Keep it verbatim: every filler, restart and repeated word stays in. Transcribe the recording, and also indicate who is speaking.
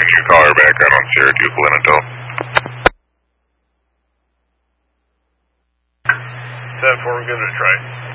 Speaker 1: Can you call her back out on Sierra Duke Linenthal?
Speaker 2: ten four, we're giving it a try.